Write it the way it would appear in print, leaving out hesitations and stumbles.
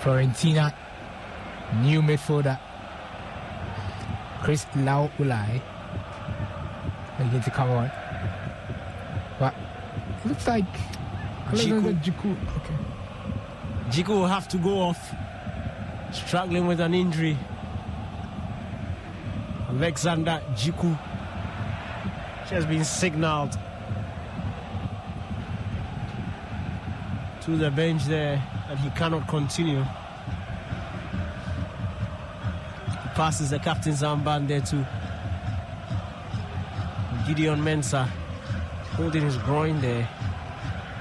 Fiorentina, new midfielder Chris Lau Ulai. They get to come on. But it looks like Jiku. Okay. Jiku will have to go off. Struggling with an injury. Alexander Jiku. She has been signaled to the bench there and he cannot continue. He passes the captain's armband there to Gideon Mensah, holding his groin there.